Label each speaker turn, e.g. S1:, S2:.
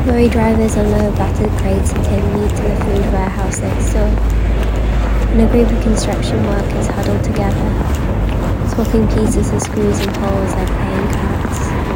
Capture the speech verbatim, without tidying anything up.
S1: Lorry drivers unload battered crates and take meat to the food warehouse next door, and a group of construction workers huddle together, swapping pieces of screws and poles like playing cards.